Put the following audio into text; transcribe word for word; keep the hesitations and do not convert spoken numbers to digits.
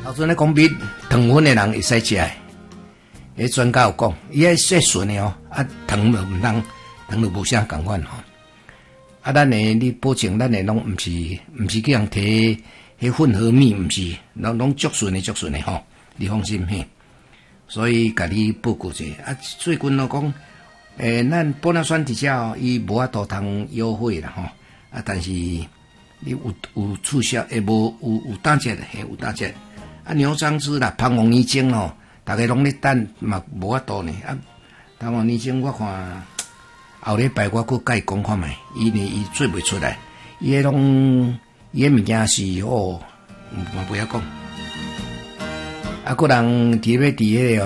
头阵咧讲蜜糖分的人会使食的，迄专家有讲，伊迄说纯的哦，啊糖就毋通，糖就无啥共款吼。啊，咱诶，你保证咱诶拢毋是毋是去人摕迄混合米，毋是，拢拢足纯诶足纯诶吼，你放心嘿。所以甲你报告者，啊，最近我讲，诶、欸，咱玻尿酸伫遮哦，伊无法度通优惠啦吼，啊，但是你有有促销，诶，无有有打折的，嘿，有打折。啊，牛樟芝啦，膀胱尼精吼，大家拢咧等嘛，无法度呢。啊，膀胱尼精我看后礼拜我搁甲伊讲看觅，伊呢伊做袂出来，伊迄拢伊迄物件是哦，我不要讲。啊，个人伫咧伫迄个。